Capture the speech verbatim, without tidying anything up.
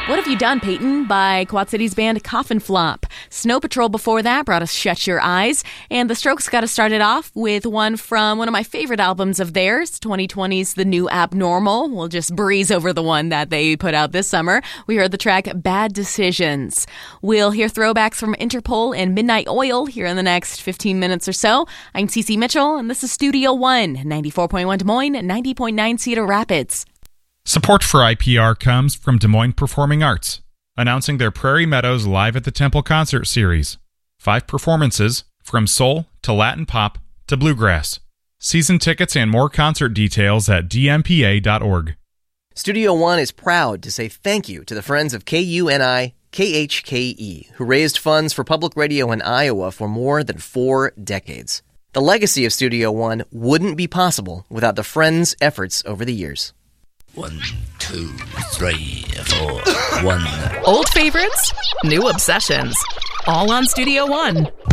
What Have You Done, Peyton by Quad Cities band Coffin Flop. Snow Patrol before that brought us Shut Your Eyes. And The Strokes got us started off with one from one of my favorite albums of theirs, twenty twenty's The New Abnormal. We'll just breeze over the one that they put out this summer. We heard the track Bad Decisions. We'll hear throwbacks from Interpol and Midnight Oil here in the next fifteen minutes or so. I'm Cece Mitchell, and this is Studio One, ninety-four point one Des Moines, ninety point nine Cedar Rapids. Support for I P R comes from Des Moines Performing Arts, announcing their Prairie Meadows Live at the Temple concert series. Five performances, from soul to Latin pop to bluegrass. Season tickets and more concert details at d m p a dot org. Studio One is proud to say thank you to the friends of K U N I K H K E, who raised funds for public radio in Iowa for more than four decades. The legacy of Studio One wouldn't be possible without the friends' efforts over the years. One, two, three, four, one. Old favorites, new obsessions, all on Studio One.